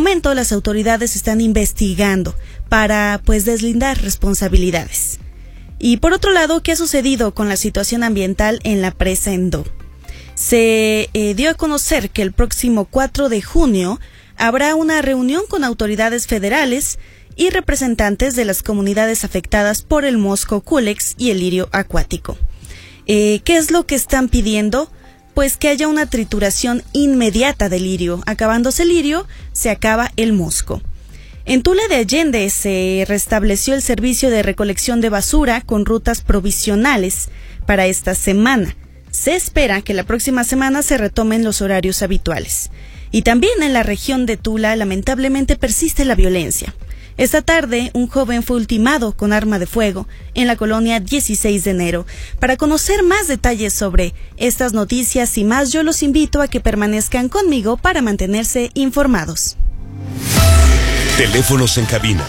momento las autoridades están investigando para deslindar responsabilidades. Y por otro lado, ¿qué ha sucedido con la situación ambiental en la presa Endó? Se dio a conocer que el próximo 4 de junio habrá una reunión con autoridades federales y representantes de las comunidades afectadas por el mosco culex y el lirio acuático. ¿Qué es lo que están pidiendo? Pues que haya una trituración inmediata del lirio. Acabándose el lirio, se acaba el mosco. En Tula de Allende se restableció el servicio de recolección de basura con rutas provisionales para esta semana. Se espera que la próxima semana se retomen los horarios habituales. Y también en la región de Tula, lamentablemente, persiste la violencia. Esta tarde, un joven fue ultimado con arma de fuego en la colonia 16 de enero. Para conocer más detalles sobre estas noticias y más, yo los invito a que permanezcan conmigo para mantenerse informados. Teléfonos en cabina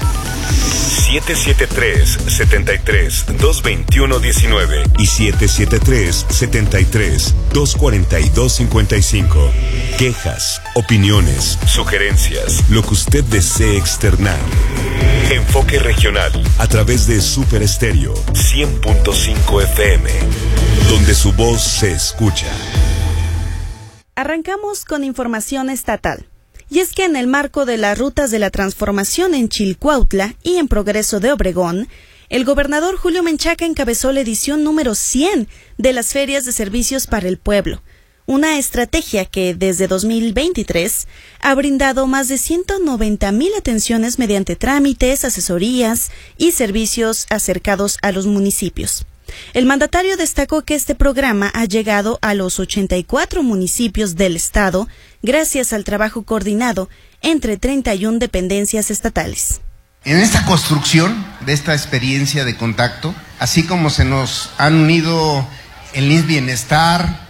773-73-221-19 y 773-73-242-55. Quejas, opiniones, sugerencias, lo que usted desee externar. Enfoque regional a través de Super Estéreo 100.5 FM, donde su voz se escucha. Arrancamos con información estatal. Y es que en el marco de las rutas de la transformación en Chilcuautla y en Progreso de Obregón, el gobernador Julio Menchaca encabezó la edición número 100 de las Ferias de Servicios para el Pueblo, una estrategia que desde 2023 ha brindado más de 190,000 atenciones mediante trámites, asesorías y servicios acercados a los municipios. El mandatario destacó que este programa ha llegado a los 84 municipios del estado gracias al trabajo coordinado entre 31 dependencias estatales. En esta construcción de esta experiencia de contacto, así como se nos han unido el INS Bienestar,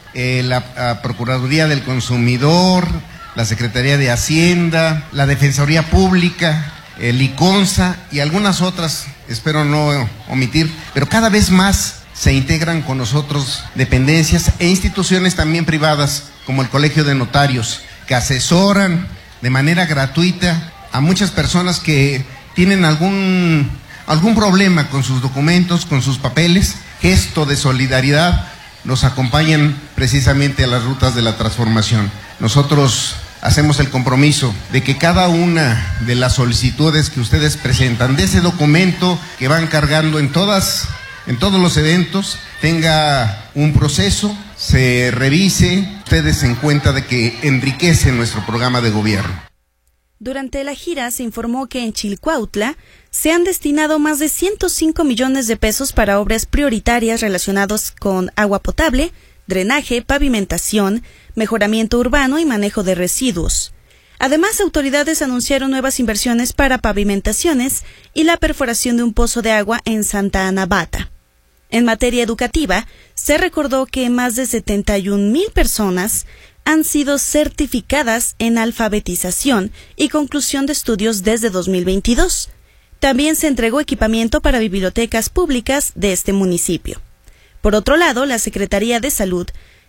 la Procuraduría del Consumidor, la Secretaría de Hacienda, la Defensoría Pública, el ICONSA y algunas otras, espero no omitir, pero cada vez más se integran con nosotros dependencias e instituciones también privadas, como el Colegio de Notarios, que asesoran de manera gratuita a muchas personas que tienen algún problema con sus documentos, con sus papeles. Gesto de solidaridad, nos acompañan precisamente a las rutas de la transformación. Nosotros hacemos el compromiso de que cada una de las solicitudes que ustedes presentan, de ese documento que van cargando en todos los eventos, tenga un proceso, se revise, ustedes se den cuenta de que enriquece nuestro programa de gobierno. Durante la gira se informó que en Chilcuautla se han destinado más de 105 millones de pesos para obras prioritarias relacionadas con agua potable, drenaje, pavimentación, mejoramiento urbano y manejo de residuos. Además, autoridades anunciaron nuevas inversiones para pavimentaciones y la perforación de un pozo de agua en Santa Ana Bata. En materia educativa, se recordó que más de 71,000 personas han sido certificadas en alfabetización y conclusión de estudios desde 2022. También se entregó equipamiento para bibliotecas públicas de este municipio. Por otro lado, la Secretaría de Salud,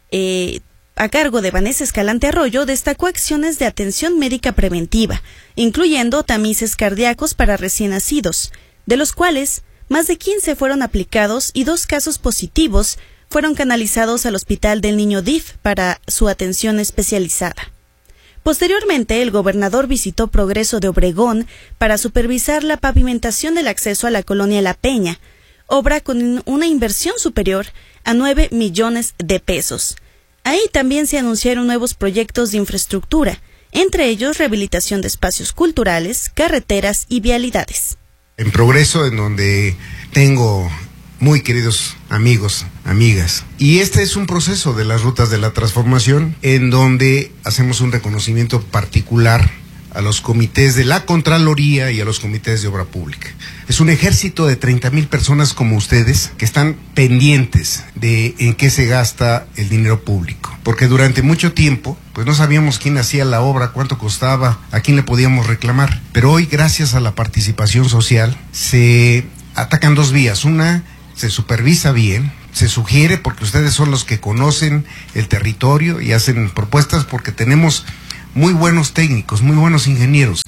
a cargo de Vanessa Escalante Arroyo, destacó acciones de atención médica preventiva, incluyendo tamices cardíacos para recién nacidos, de los cuales más de 15 fueron aplicados y 2 casos positivos fueron canalizados al Hospital del Niño DIF para su atención especializada. Posteriormente, el gobernador visitó Progreso de Obregón para supervisar la pavimentación del acceso a la colonia La Peña, obra con una inversión superior a 9 millones de pesos. Ahí también se anunciaron nuevos proyectos de infraestructura, entre ellos rehabilitación de espacios culturales, carreteras y vialidades. En Progreso, en donde tengo muy queridos amigos, amigas. Y este es un proceso de las rutas de la transformación en donde hacemos un reconocimiento particular a los comités de la Contraloría y a los comités de obra pública. Es un ejército de 30,000 personas como ustedes que están pendientes de en qué se gasta el dinero público. Porque durante mucho tiempo, pues no sabíamos quién hacía la obra, cuánto costaba, a quién le podíamos reclamar. Pero hoy, gracias a la participación social, se atacan 2 vías. Una, se supervisa bien, se sugiere porque ustedes son los que conocen el territorio y hacen propuestas porque tenemos muy buenos técnicos, muy buenos ingenieros.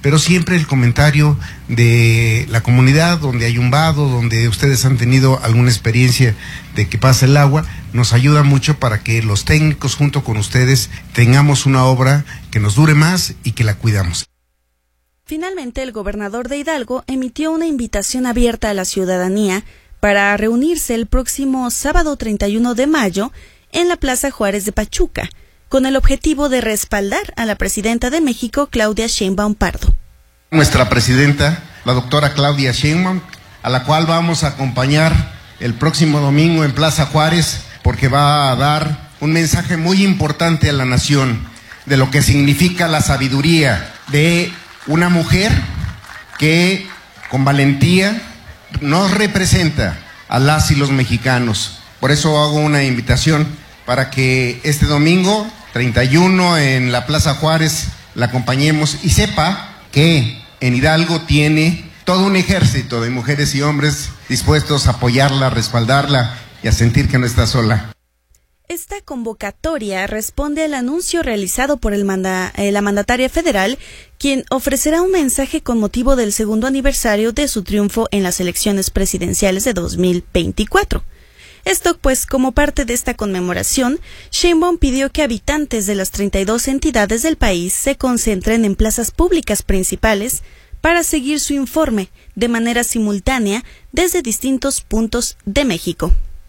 pero siempre el comentario de la comunidad, donde hay un vado, donde ustedes han tenido alguna experiencia de que pasa el agua, nos ayuda mucho para que los técnicos junto con ustedes tengamos una obra que nos dure más y que la cuidamos. Finalmente, el gobernador de Hidalgo emitió una invitación abierta a la ciudadanía para reunirse el próximo sábado 31 de mayo en la Plaza Juárez de Pachuca, con el objetivo de respaldar a la presidenta de México, Claudia Sheinbaum Pardo. Nuestra presidenta, la doctora Claudia Sheinbaum, a la cual vamos a acompañar el próximo domingo en Plaza Juárez, porque va a dar un mensaje muy importante a la nación de lo que significa la sabiduría de una mujer que con valentía nos representa a las y los mexicanos. Por eso hago una invitación para que este domingo 31 en la Plaza Juárez la acompañemos y sepa que en Hidalgo tiene todo un ejército de mujeres y hombres dispuestos a apoyarla, a respaldarla y a sentir que no está sola. Esta convocatoria responde al anuncio realizado por la mandataria federal, quien ofrecerá un mensaje con motivo del segundo aniversario de su triunfo en las elecciones presidenciales de 2024. Esto, pues, como parte de esta conmemoración, Sheinbaum pidió que habitantes de las 32 entidades del país se concentren en plazas públicas principales para seguir su informe de manera simultánea desde distintos puntos de México.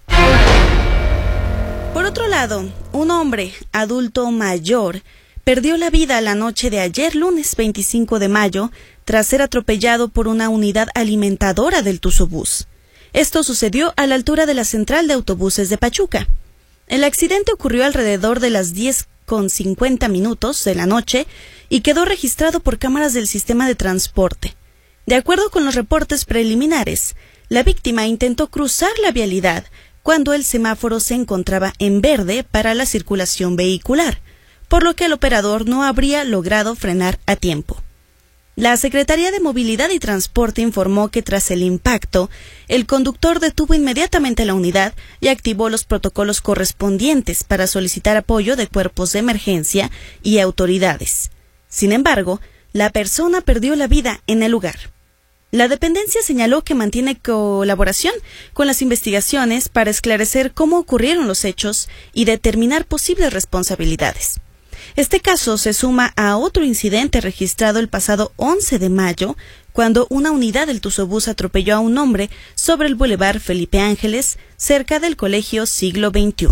Por otro lado, un hombre adulto mayor perdió la vida la noche de ayer, lunes 25 de mayo, tras ser atropellado por una unidad alimentadora del Tuzobús. Esto sucedió a la altura de la central de autobuses de Pachuca. El accidente ocurrió alrededor de las 10:50 de la noche y quedó registrado por cámaras del sistema de transporte. De acuerdo con los reportes preliminares, la víctima intentó cruzar la vialidad cuando el semáforo se encontraba en verde para la circulación vehicular, por lo que el operador no habría logrado frenar a tiempo. La Secretaría de Movilidad y Transporte informó que tras el impacto, el conductor detuvo inmediatamente la unidad y activó los protocolos correspondientes para solicitar apoyo de cuerpos de emergencia y autoridades. Sin embargo, la persona perdió la vida en el lugar. La dependencia señaló que mantiene colaboración con las investigaciones para esclarecer cómo ocurrieron los hechos y determinar posibles responsabilidades. Este caso se suma a otro incidente registrado el pasado 11 de mayo, cuando una unidad del Tuzobús atropelló a un hombre sobre el Boulevard Felipe Ángeles, cerca del Colegio Siglo XXI.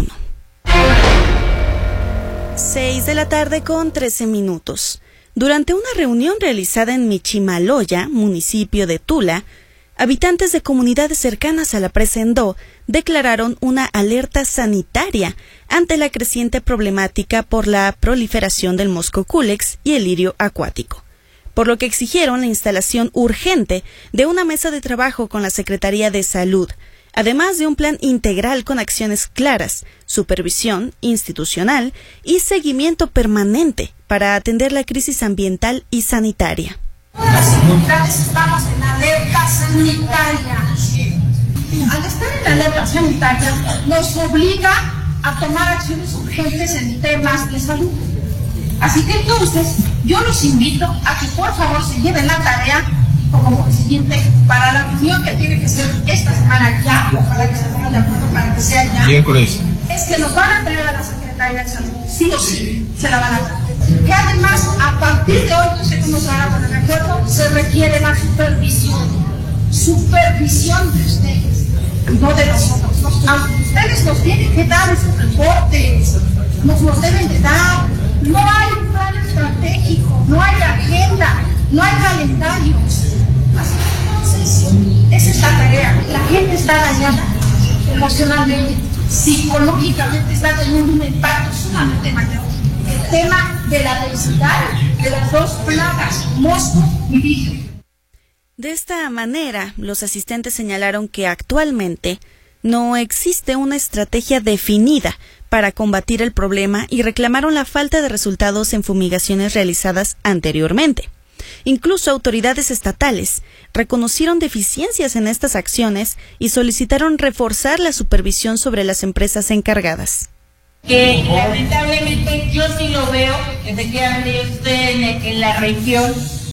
6:13 p.m. Durante una reunión realizada en Michimaloya, municipio de Tula, habitantes de comunidades cercanas a la presa Endó declararon una alerta sanitaria ante la creciente problemática por la proliferación del mosco culex y el lirio acuático, por lo que exigieron la instalación urgente de una mesa de trabajo con la Secretaría de Salud, además de un plan integral con acciones claras, supervisión institucional y seguimiento permanente para atender la crisis ambiental y sanitaria. Las comunidades estamos en alerta sanitaria. Al estar en alerta sanitaria nos obliga a tomar acciones urgentes en temas de salud. Así que entonces yo los invito a que por favor se lleven la tarea como siguiente para la reunión que tiene que ser esta semana ya, ojalá que se ponga de acuerdo para que sea ya. Miércoles. Es que nos van a traer a la Secretaría de Salud, sí o sí, se la van a traer. Que además, a partir de hoy, no sé cómo se hará con el acuerdo, se requiere la supervisión de ustedes, no de nosotros. Ustedes nos tienen que dar esos reportes, nos deben de dar. No hay un plan estratégico, no hay agenda, no hay calendarios. Así que entonces, esa es la tarea. La gente está dañada emocionalmente, psicológicamente está teniendo un impacto sumamente mayor. El tema de la densidad de las dos plagas, mosco y lirio. De esta manera, los asistentes señalaron que actualmente no existe una estrategia definida para combatir el problema y reclamaron la falta de resultados en fumigaciones realizadas anteriormente. Incluso autoridades estatales reconocieron deficiencias en estas acciones y solicitaron reforzar la supervisión sobre las empresas encargadas. Que lamentablemente yo sí lo veo, efectivamente yo estoy en la región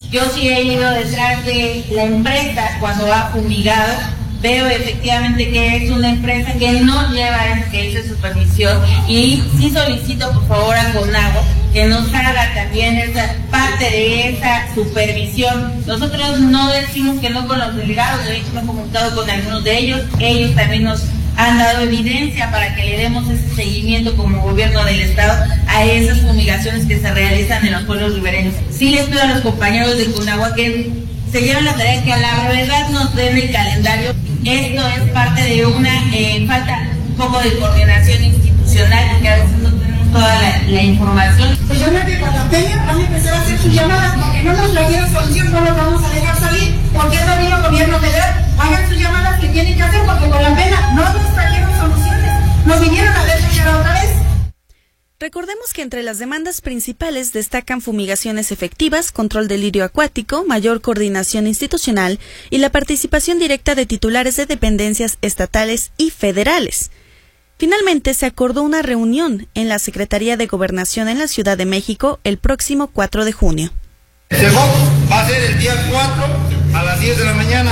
Yo sí he ido detrás de la empresa cuando ha fumigado, veo efectivamente que es una empresa que no lleva esa supervisión, y sí solicito por favor a Conagua que nos haga también esa parte de esa supervisión. Nosotros no decimos que no con los delegados, de hecho me he comunicado con algunos de ellos también nos han dado evidencia para que le demos ese seguimiento como gobierno del estado a esas fumigaciones que se realizan en los pueblos ribereños. Sí les pido a los compañeros de Conagua que se lleven la tarea, que a la verdad nos den el calendario. Esto es parte de una falta un poco de coordinación institucional, porque a veces no tenemos toda la información. Pues yo creo que con la peña van a empezar a hacer sus llamadas, porque no nos trajeron solución, no los vamos a dejar salir, porque no vino el gobierno federal. Hagan sus llamadas que tienen que hacer, porque con la pena no nos trajeron soluciones, nos vinieron a ver otra vez. Recordemos que entre las demandas principales destacan fumigaciones efectivas, control del lirio acuático, mayor coordinación institucional y la participación directa de titulares de dependencias estatales y federales. Finalmente, se acordó una reunión en la Secretaría de Gobernación en la Ciudad de México el próximo 4 de junio. El CEGOP va a ser el día 4 a las 10 de la mañana.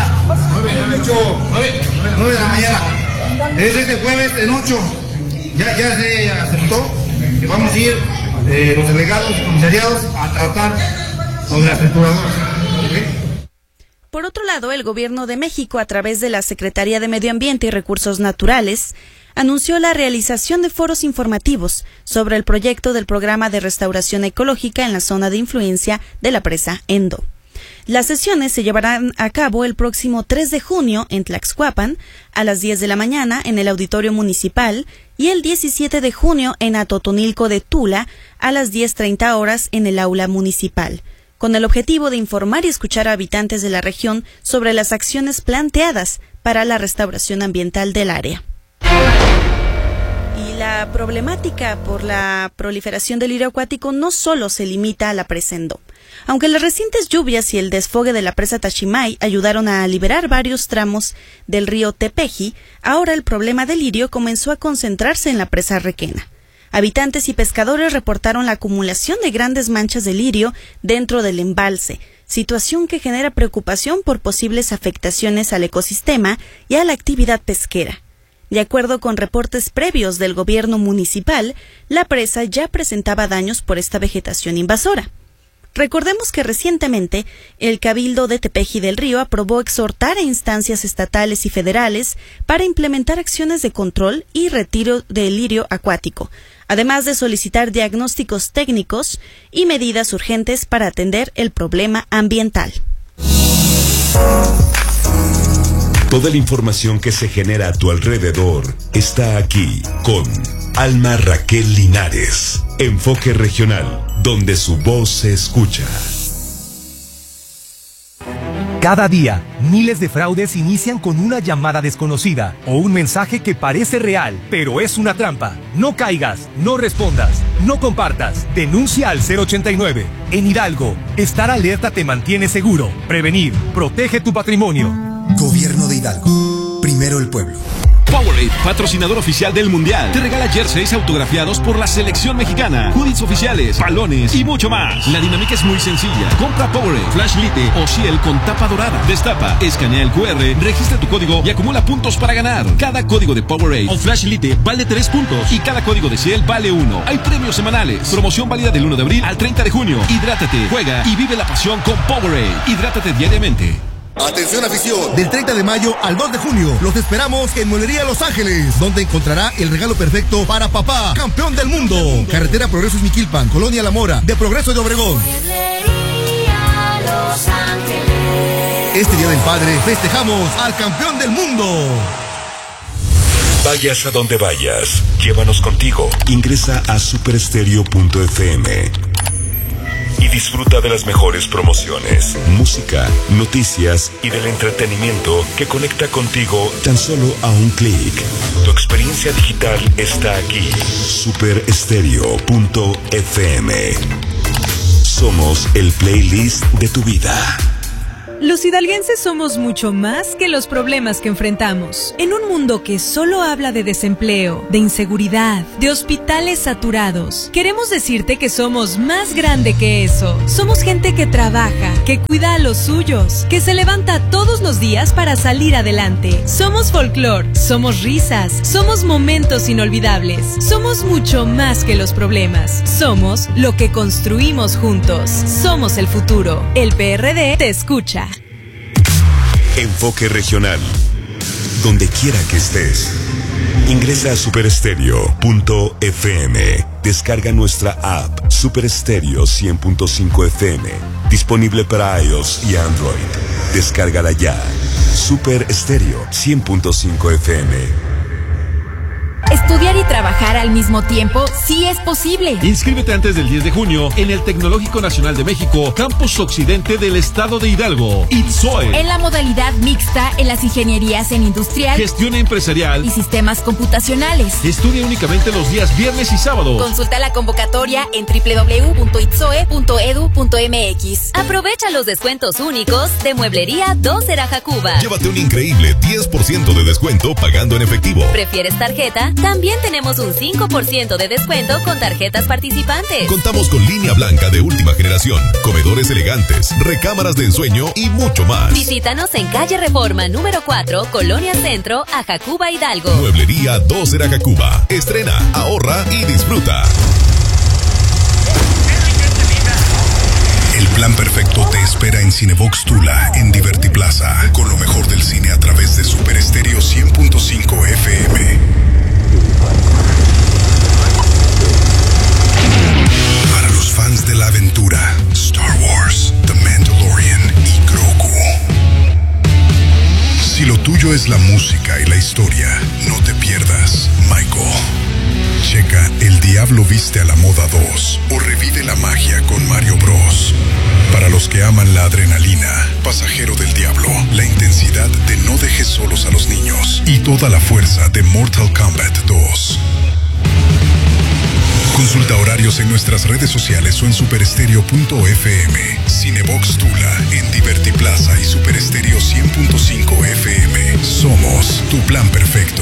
9 de la mañana. Es este jueves en 8. Ya se aceptó que vamos a ir los delegados y comisariados a tratar sobre las trituradores. ¿Okay? Por otro lado, el Gobierno de México, a través de la Secretaría de Medio Ambiente y Recursos Naturales, anunció la realización de foros informativos sobre el proyecto del programa de restauración ecológica en la zona de influencia de la presa Endo. Las sesiones se llevarán a cabo el próximo 3 de junio en Tlaxcuapan, a las 10 de la mañana en el Auditorio Municipal, y el 17 de junio en Atotonilco de Tula, a las 10:30 horas en el Aula Municipal, con el objetivo de informar y escuchar a habitantes de la región sobre las acciones planteadas para la restauración ambiental del área. Y la problemática por la proliferación del lirio acuático no solo se limita a la presa Endo. Aunque las recientes lluvias y el desfogue de la presa Tachimay ayudaron a liberar varios tramos del río Tepeji, ahora el problema del lirio comenzó a concentrarse en la presa Requena. Habitantes y pescadores reportaron la acumulación de grandes manchas de lirio dentro del embalse, situación que genera preocupación por posibles afectaciones al ecosistema y a la actividad pesquera. De acuerdo con reportes previos del gobierno municipal, la presa ya presentaba daños por esta vegetación invasora. Recordemos que recientemente el Cabildo de Tepeji del Río aprobó exhortar a instancias estatales y federales para implementar acciones de control y retiro del lirio acuático, además de solicitar diagnósticos técnicos y medidas urgentes para atender el problema ambiental. Toda la información que se genera a tu alrededor está aquí con Alma Raquel Linares. Enfoque Regional, donde su voz se escucha. Cada día, miles de fraudes inician con una llamada desconocida o un mensaje que parece real, pero es una trampa. No caigas, no respondas, no compartas. Denuncia al 089. En Hidalgo, estar alerta te mantiene seguro. Prevenir, protege tu patrimonio. Gobierno de Hidalgo. Primero el pueblo. Powerade, patrocinador oficial del Mundial, te regala jerseys autografiados por la selección mexicana, hoodies oficiales, balones y mucho más. La dinámica es muy sencilla. Compra Powerade, Flash Lite o Ciel con tapa dorada. Destapa, escanea el QR, registra tu código y acumula puntos para ganar. Cada código de Powerade o Flash Lite vale 3 puntos y cada código de Ciel vale 1. Hay premios semanales. Promoción válida del 1 de abril al 30 de junio. Hidrátate, juega y vive la pasión con Powerade. Hidrátate diariamente. Atención afición, del 30 de mayo al 2 de junio, los esperamos en Mueblería Los Ángeles, donde encontrará el regalo perfecto para papá, campeón del mundo. Carretera Progreso Miquilpan, Colonia La Mora, de Progreso de Obregón. Mueblería Los Ángeles. Este Día del Padre festejamos al campeón del mundo. Vayas a donde vayas, llévanos contigo. Ingresa a superestereo.fm y disfruta de las mejores promociones, música, noticias y del entretenimiento que conecta contigo tan solo a un clic. Tu experiencia digital está aquí. Superestereo.fm. Somos el playlist de tu vida. Los hidalguenses somos mucho más que los problemas que enfrentamos. En un mundo que solo habla de desempleo, de inseguridad, de hospitales saturados, queremos decirte que somos más grande que eso. Somos gente que trabaja, que cuida a los suyos, que se levanta todos los días para salir adelante. Somos folclor, somos risas, somos momentos inolvidables. Somos mucho más que los problemas. Somos lo que construimos juntos. Somos el futuro. El PRD te escucha. Enfoque regional. Donde quiera que estés. Ingresa a superestereo.fm. Descarga nuestra app Super Estéreo 100.5 FM. Disponible para iOS y Android. Descárgala ya. Super Estéreo 100.5 FM. Estudiar y trabajar al mismo tiempo sí es posible. Inscríbete antes del 10 de junio en el Tecnológico Nacional de México, Campus Occidente del Estado de Hidalgo, ITSOE. En la modalidad mixta en las ingenierías en industrial, gestión empresarial y sistemas computacionales. Estudia únicamente los días viernes y sábados. Consulta la convocatoria en www.itsoe.edu.mx. Aprovecha los descuentos únicos de Mueblería 2 Erajacuba. Llévate un increíble 10% de descuento pagando en efectivo. ¿Prefieres tarjeta? También tenemos un 5% de descuento con tarjetas participantes. Contamos con línea blanca de última generación, comedores elegantes, recámaras de ensueño y mucho más. Visítanos en calle Reforma número 4, Colonia Centro, Ajacuba, Hidalgo. Mueblería 2 Erajacuba. Estrena, ahorra y disfruta. El plan perfecto te espera en Cinebox Tula, en Divertiplaza, con lo mejor del cine a través de Super Estéreo 100.5 FM. Para los fans de la aventura, Star Wars, The Mandalorian y Grogu. Si lo tuyo es la música y la historia, no te pierdas Michael. Checa El Diablo Viste a la Moda 2 o revive la magia con Mario Bros. Para los que aman la adrenalina, Pasajero del Diablo, la intensidad de No dejes solos a los niños y toda la fuerza de Mortal Kombat 2. Consulta horarios en nuestras redes sociales o en superestereo.fm. Cinebox Tula en Divertiplaza y Superestereo 100.5 FM. Somos tu plan perfecto.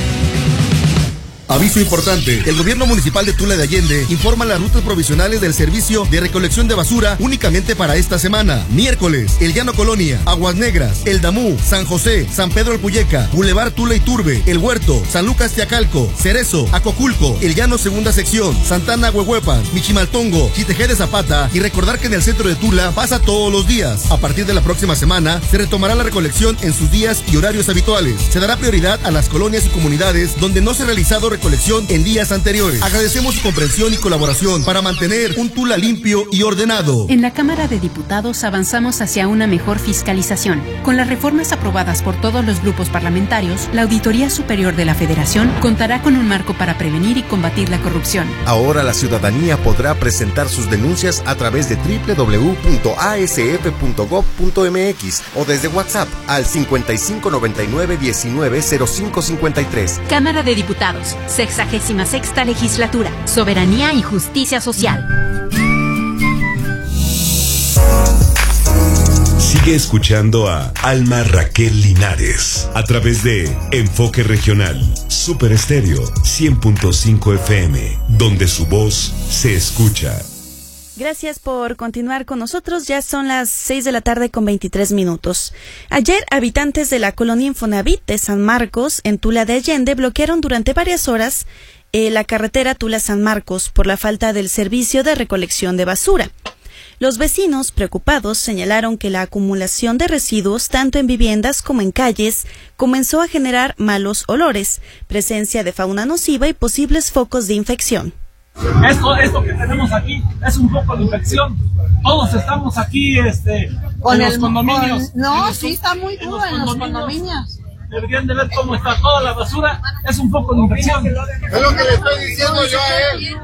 Aviso importante, el gobierno municipal de Tula de Allende informa las rutas provisionales del servicio de recolección de basura únicamente para esta semana. Miércoles, El Llano Colonia, Aguas Negras, El Damú, San José, San Pedro Alpuyeca, Boulevard Tula y Turbe, El Huerto, San Lucas Teacalco, Cerezo, Acoculco, El Llano Segunda Sección, Santana Huehuepan, Michimaltongo, Chitejé de Zapata y recordar que en el centro de Tula pasa todos los días. A partir de la próxima semana se retomará la recolección en sus días y horarios habituales. Se dará prioridad a las colonias y comunidades donde no se ha realizado recolección en días anteriores. Agradecemos su comprensión y colaboración para mantener un Tula limpio y ordenado. En la Cámara de Diputados avanzamos hacia una mejor fiscalización. Con las reformas aprobadas por todos los grupos parlamentarios, la Auditoría Superior de la Federación contará con un marco para prevenir y combatir la corrupción. Ahora la ciudadanía podrá presentar sus denuncias a través de www.asf.gov.mx o desde WhatsApp al 5599190553. Cámara de Diputados, 66ª Legislatura, Soberanía y Justicia Social. Sigue escuchando a Alma Raquel Linares a través de Enfoque Regional, Super Estéreo 100.5 FM, donde su voz se escucha. Gracias por continuar con nosotros. Ya son las 6 de la tarde con 23 minutos. Ayer, habitantes de la colonia Infonavit de San Marcos, en Tula de Allende, bloquearon durante varias horas la carretera Tula-San Marcos por la falta del servicio de recolección de basura. Los vecinos, preocupados, señalaron que la acumulación de residuos, tanto en viviendas como en calles, comenzó a generar malos olores, presencia de fauna nociva y posibles focos de infección. Esto que tenemos aquí es un foco de infección. Todos estamos aquí en los condominios. Sí, está muy duro en los condominios. Deberían de ver cómo está toda la basura. Es un foco de infección. Es lo que le estoy diciendo yo a él.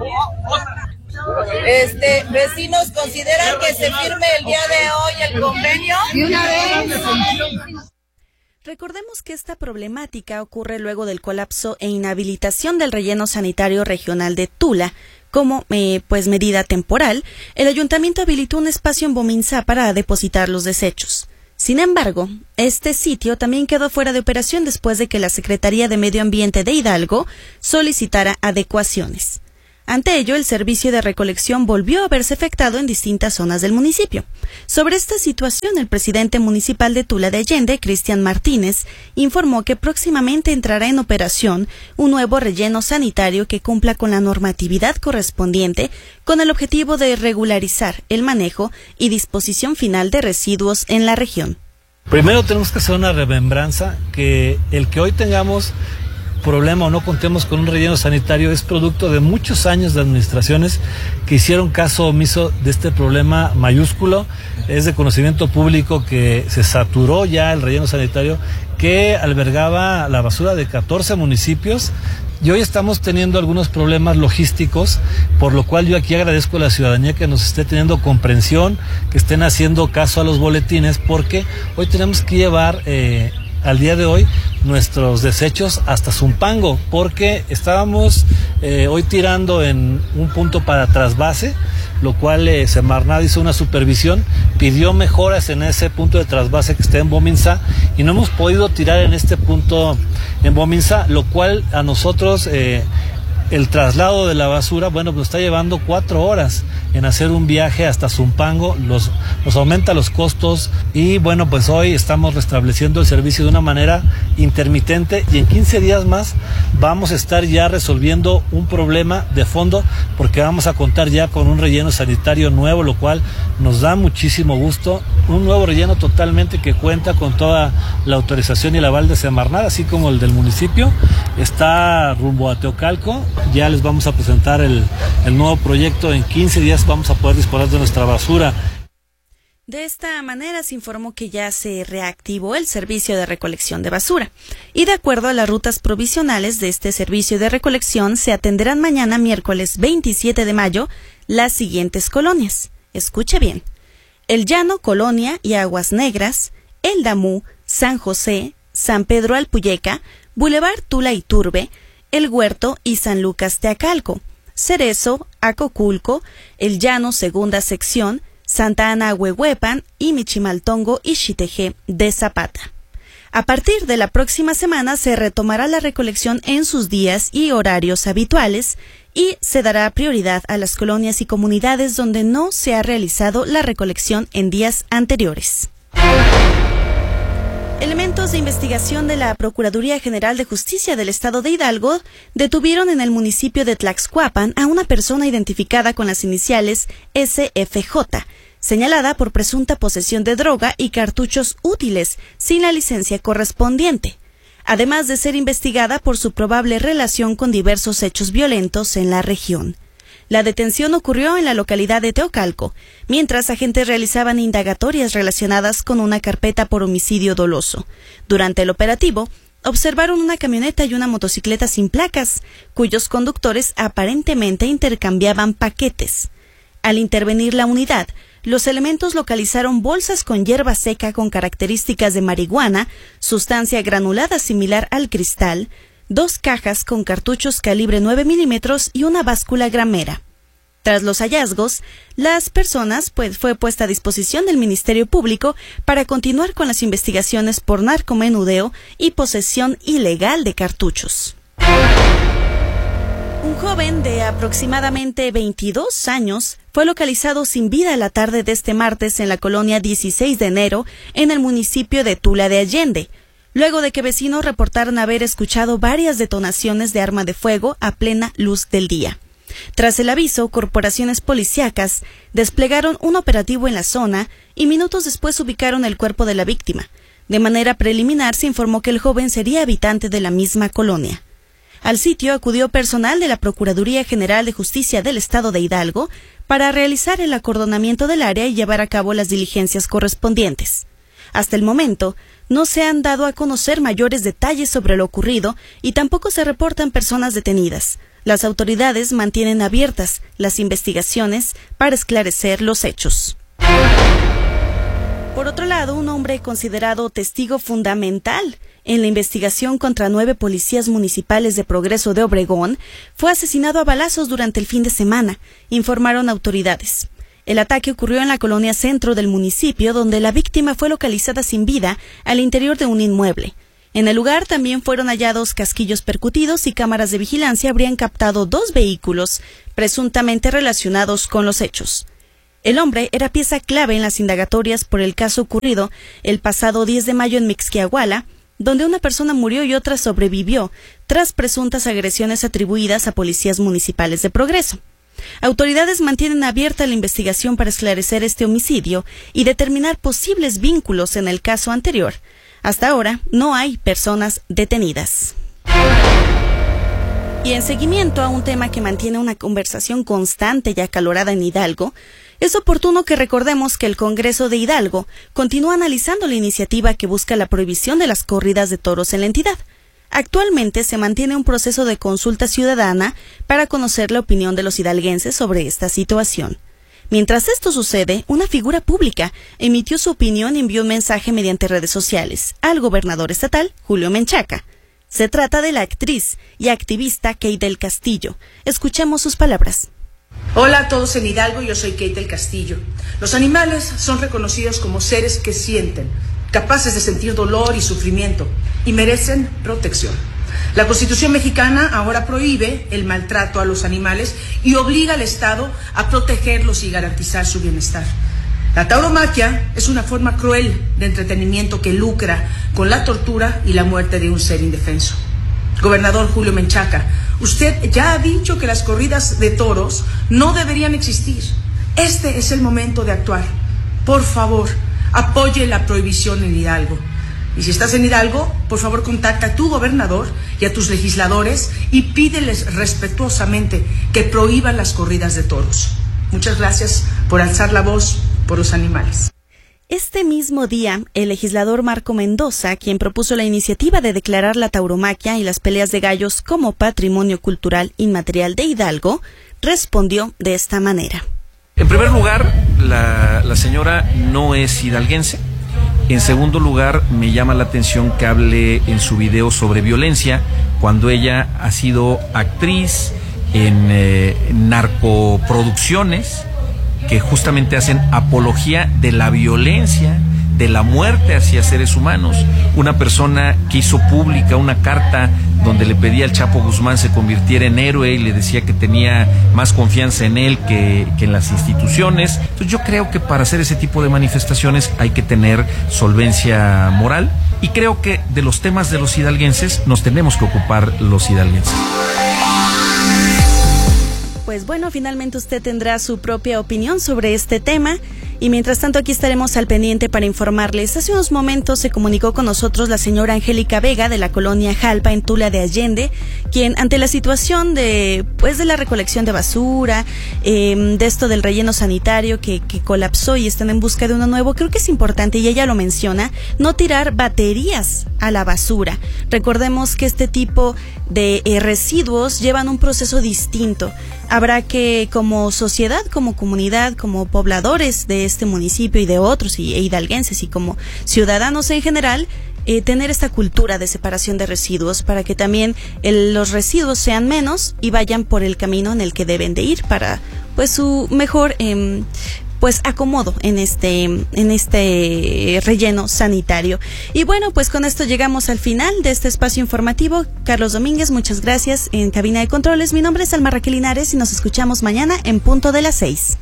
Vecinos consideran que se firme el día de hoy el convenio. Y una vez. Recordemos que esta problemática ocurre luego del colapso e inhabilitación del relleno sanitario regional de Tula. Como medida temporal, el ayuntamiento habilitó un espacio en Bominza para depositar los desechos. Sin embargo, este sitio también quedó fuera de operación después de que la Secretaría de Medio Ambiente de Hidalgo solicitara adecuaciones. Ante ello, el servicio de recolección volvió a verse afectado en distintas zonas del municipio. Sobre esta situación, el presidente municipal de Tula de Allende, Cristian Martínez, informó que próximamente entrará en operación un nuevo relleno sanitario que cumpla con la normatividad correspondiente, con el objetivo de regularizar el manejo y disposición final de residuos en la región. Primero tenemos que hacer una remembranza que el que hoy tengamos problema o no contemos con un relleno sanitario es producto de muchos años de administraciones que hicieron caso omiso de este problema mayúsculo. Es de conocimiento público que se saturó ya el relleno sanitario que albergaba la basura de 14 municipios y hoy estamos teniendo algunos problemas logísticos, por lo cual yo aquí agradezco a la ciudadanía que nos esté teniendo comprensión, que estén haciendo caso a los boletines, porque hoy tenemos que llevar al día de hoy nuestros desechos hasta Zumpango, porque estábamos hoy tirando en un punto para trasvase, lo cual Semarnat hizo una supervisión, pidió mejoras en ese punto de trasvase que está en Bominza y no hemos podido tirar en este punto en Bominza, lo cual a nosotros el traslado de la basura, bueno, pues está llevando 4 horas en hacer un viaje hasta Zumpango, nos aumenta los costos y bueno, pues hoy estamos restableciendo el servicio de una manera intermitente y en 15 días más vamos a estar ya resolviendo un problema de fondo porque vamos a contar ya con un relleno sanitario nuevo, lo cual nos da muchísimo gusto, un nuevo relleno totalmente que cuenta con toda la autorización y el aval de Semarnat, así como el del municipio, está rumbo a Teocalco. Ya les vamos a presentar el nuevo proyecto. En 15 días vamos a poder disponer de nuestra basura. De esta manera se informó que ya se reactivó el servicio de recolección de basura. Y de acuerdo a las rutas provisionales de este servicio de recolección, se atenderán mañana, miércoles 27 de mayo, las siguientes colonias. Escuche bien: El Llano, Colonia y Aguas Negras, El Damú, San José, San Pedro Alpuyeca, Boulevard Tula Iturbe, El Huerto y San Lucas Teacalco, Cerezo, Acoculco, El Llano segunda sección, Santa Ana Huehuepan y Michimaltongo y Xitejé de Zapata. A partir de la próxima semana se retomará la recolección en sus días y horarios habituales y se dará prioridad a las colonias y comunidades donde no se ha realizado la recolección en días anteriores. Elementos de investigación de la Procuraduría General de Justicia del Estado de Hidalgo detuvieron en el municipio de Tlaxcuapan a una persona identificada con las iniciales SFJ, señalada por presunta posesión de droga y cartuchos útiles sin la licencia correspondiente, además de ser investigada por su probable relación con diversos hechos violentos en la región. La detención ocurrió en la localidad de Teocalco, mientras agentes realizaban indagatorias relacionadas con una carpeta por homicidio doloso. Durante el operativo, observaron una camioneta y una motocicleta sin placas, cuyos conductores aparentemente intercambiaban paquetes. Al intervenir la unidad, los elementos localizaron bolsas con hierba seca con características de marihuana, sustancia granulada similar al cristal, 2 cajas con cartuchos calibre 9 milímetros y una báscula gramera. Tras los hallazgos, las personas fue puesta a disposición del Ministerio Público para continuar con las investigaciones por narcomenudeo y posesión ilegal de cartuchos. Un joven de aproximadamente 22 años fue localizado sin vida la tarde de este martes en la colonia 16 de enero en el municipio de Tula de Allende, luego de que vecinos reportaron haber escuchado varias detonaciones de arma de fuego a plena luz del día. Tras el aviso, corporaciones policíacas desplegaron un operativo en la zona y minutos después ubicaron el cuerpo de la víctima. De manera preliminar se informó que el joven sería habitante de la misma colonia. Al sitio acudió personal de la Procuraduría General de Justicia del Estado de Hidalgo para realizar el acordonamiento del área y llevar a cabo las diligencias correspondientes. Hasta el momento, no se han dado a conocer mayores detalles sobre lo ocurrido y tampoco se reportan personas detenidas. Las autoridades mantienen abiertas las investigaciones para esclarecer los hechos. Por otro lado, un hombre considerado testigo fundamental en la investigación contra 9 policías municipales de Progreso de Obregón fue asesinado a balazos durante el fin de semana, informaron autoridades. El ataque ocurrió en la colonia centro del municipio, donde la víctima fue localizada sin vida al interior de un inmueble. En el lugar también fueron hallados casquillos percutidos y cámaras de vigilancia habrían captado 2 vehículos presuntamente relacionados con los hechos. El hombre era pieza clave en las indagatorias por el caso ocurrido el pasado 10 de mayo en Mixquiahuala, donde una persona murió y otra sobrevivió tras presuntas agresiones atribuidas a policías municipales de Progreso. Autoridades mantienen abierta la investigación para esclarecer este homicidio y determinar posibles vínculos en el caso anterior. Hasta ahora no hay personas detenidas. Y en seguimiento a un tema que mantiene una conversación constante y acalorada en Hidalgo, es oportuno que recordemos que el Congreso de Hidalgo continúa analizando la iniciativa que busca la prohibición de las corridas de toros en la entidad. Actualmente se mantiene un proceso de consulta ciudadana para conocer la opinión de los hidalguenses sobre esta situación. Mientras esto sucede, una figura pública emitió su opinión y envió un mensaje mediante redes sociales al gobernador estatal, Julio Menchaca. Se trata de la actriz y activista Kate del Castillo. Escuchemos sus palabras. Hola a todos en Hidalgo, yo soy Kate del Castillo. Los animales son reconocidos como seres que sienten, capaces de sentir dolor y sufrimiento, y merecen protección. La Constitución mexicana ahora prohíbe el maltrato a los animales y obliga al Estado a protegerlos y garantizar su bienestar. La tauromaquia es una forma cruel de entretenimiento que lucra con la tortura y la muerte de un ser indefenso. Gobernador Julio Menchaca, usted ya ha dicho que las corridas de toros no deberían existir. Este es el momento de actuar. Por favor, apoye la prohibición en Hidalgo. Y si estás en Hidalgo, por favor contacta a tu gobernador y a tus legisladores y pídeles respetuosamente que prohíban las corridas de toros. Muchas gracias por alzar la voz por los animales. Este mismo día, el legislador Marco Mendoza, quien propuso la iniciativa de declarar la tauromaquia y las peleas de gallos como patrimonio cultural inmaterial de Hidalgo, respondió de esta manera. En primer lugar, la señora no es hidalguense. En segundo lugar, me llama la atención que hable en su video sobre violencia, cuando ella ha sido actriz en narcoproducciones que justamente hacen apología de la violencia, de la muerte hacia seres humanos. Una persona que hizo pública una carta donde le pedía al Chapo Guzmán se convirtiera en héroe y le decía que tenía más confianza en él que en las instituciones. Entonces yo creo que para hacer ese tipo de manifestaciones hay que tener solvencia moral, y creo que de los temas de los hidalguenses nos tenemos que ocupar los hidalguenses. Pues bueno, finalmente usted tendrá su propia opinión sobre este tema, y mientras tanto aquí estaremos al pendiente para informarles. Hace unos momentos se comunicó con nosotros la señora Angélica Vega de la colonia Jalpa en Tula de Allende, quien ante la situación de la recolección de basura, de esto del relleno sanitario que colapsó y están en busca de uno nuevo, creo que es importante, y ella lo menciona, no tirar baterías a la basura. Recordemos que este tipo de residuos llevan un proceso distinto. Habrá que, como sociedad, como comunidad, como pobladores de este municipio y de otros, e hidalguenses y como ciudadanos en general, tener esta cultura de separación de residuos para que también los residuos sean menos y vayan por el camino en el que deben de ir para su mejor acomodo en este relleno sanitario. Y bueno, pues con esto llegamos al final de este espacio informativo. Carlos Domínguez, muchas gracias en cabina de controles. Mi nombre es Alma Raquel Linares y nos escuchamos mañana en punto de las 6.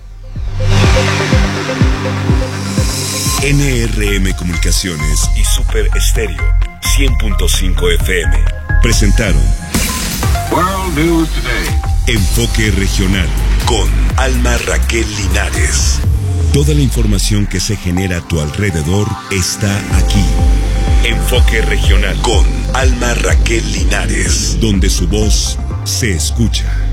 NRM Comunicaciones y Super Estéreo 100.5 FM presentaron World News Today. Enfoque regional con Alma Raquel Linares. Toda la información que se genera a tu alrededor está aquí. Enfoque regional con Alma Raquel Linares, donde su voz se escucha.